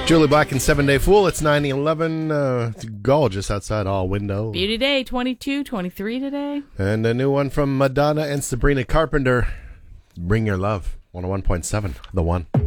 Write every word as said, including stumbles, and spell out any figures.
Julie Black and Seven Day Fool. It's nine eleven. Uh, it's gorgeous outside, all window. Beauty Day, twenty-two, twenty-three today. And a new one from Madonna and Sabrina Carpenter. Bring Your Love. one oh one point seven, The One.